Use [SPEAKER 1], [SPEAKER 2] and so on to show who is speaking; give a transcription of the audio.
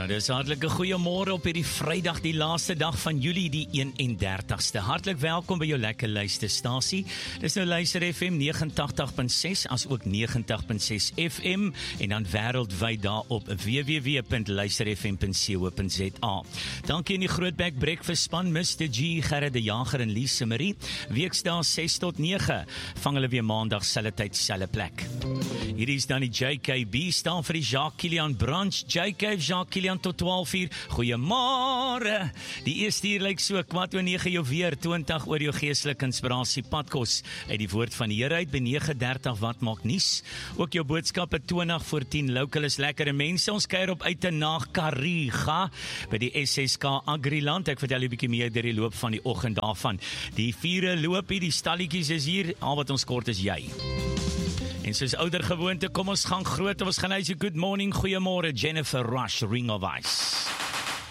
[SPEAKER 1] Dis hartlike goeiemôre op hierdie Vrydag, die laaste dag van Julie, die 31ste. Hartlik welkom by jou lekker luisterstasie. Dis nou Luister FM 89.6 as ook 90.6 FM en dan wêreldwyd daar op www.luisterfm.co.za. Dankie aan die Grootbek Breakfast span, Mr. G, Gerrit de Jager en Lise Marie. Weksdae 6 tot 9. Vang hulle weer maandag selfde tyd, selfde plek. Hier is dan die JKB, staan vir die Jacques Kilian Branch. JK Jacques Kilian tot 12 uur. Goeiemôre. Die eerste uur lyk so, 8:09 jou weer, 20 oor jou geestelike inspirasie padkos uit die woord van die Here uit by 9:30 wat maak nuus. Ook jou boodskappe 20 voor 10 local is lekker en mense. Ons kuier op uit na Kariga by die SSK Agriland. Ek vertel 'n bietjie meer deur die loop van die oggend daarvan. Die vure loop hier, die stalletjies is hier. Al wat ons kort is jy. En soos ouder gewoonte, kom ons gaan groot, ons gaan huis. Good morning, goeiemôre, Jennifer Rush, Ring of Ice.